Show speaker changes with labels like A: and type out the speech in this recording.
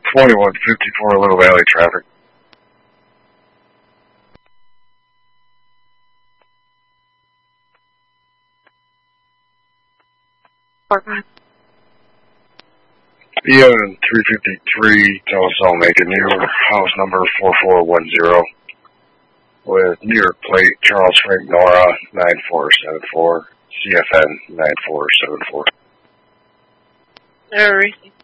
A: 2154 Little Valley traffic. EO 353 telephone making new house number 4410 with New York plate Charles Frank Nora 9474 CFN 9474.
B: Everything.